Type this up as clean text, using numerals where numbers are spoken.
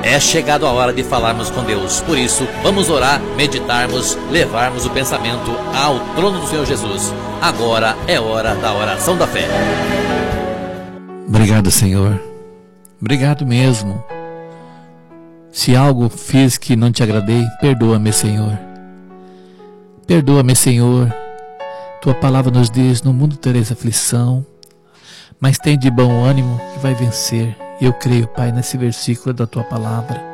É chegado a hora de falarmos com Deus. Por isso, vamos orar, meditarmos, levarmos o pensamento ao trono do Senhor Jesus. Agora é hora da oração da fé. Obrigado, Senhor. Obrigado mesmo. Se algo fiz que não te agradei, perdoa-me, Senhor. Perdoa-me, Senhor. Tua palavra nos diz: no mundo tereis aflição, mas tem de bom ânimo que vai vencer. Eu creio, Pai, nesse versículo da tua palavra.